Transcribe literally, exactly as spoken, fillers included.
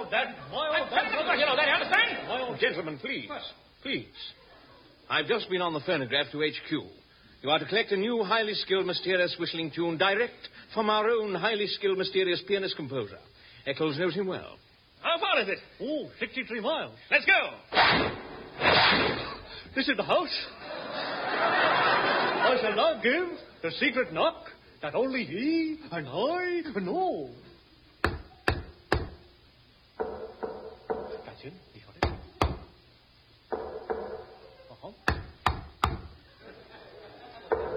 old dad. My old dad. You know that, you understand? My old... Gentlemen, please. Please. I've just been on the phonograph to H Q. You are to collect a new, highly skilled, mysterious whistling tune direct from our own highly skilled, mysterious pianist-composer. Eccles knows him well. How far is it? Oh, sixty-three miles. Let's go. This is the house. I shall now give the secret knock that only he and I know. That's it.